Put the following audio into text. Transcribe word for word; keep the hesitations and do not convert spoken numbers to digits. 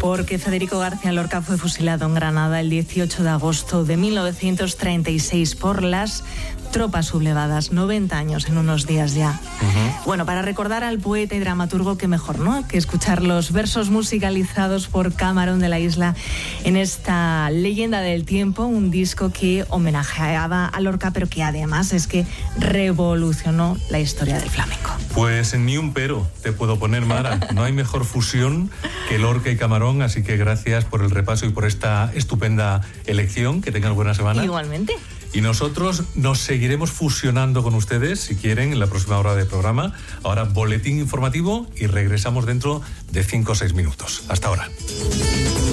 porque Federico García Lorca fue fusilado en Granada el dieciocho de agosto de mil novecientos treinta y seis por las tropas sublevadas. noventa años en unos días ya. Uh-huh. Bueno, para recordar al poeta y dramaturgo, qué mejor, ¿no?, que escuchar los versos musicalizados por Camarón de la Isla en esta Leyenda del Tiempo, un disco que homenajeaba a Lorca, pero que además es que revolucionó la historia del flamenco. Pues ni un pero te puedo poner, Mara. No hay mejor fusión que Lorca y Camarón, así que gracias por el repaso y por esta estupenda elección. Que tengan buena semana. Igualmente. Y nosotros nos seguiremos fusionando con ustedes, si quieren, en la próxima hora de programa. Ahora, boletín informativo y regresamos dentro de cinco o seis minutos. Hasta ahora.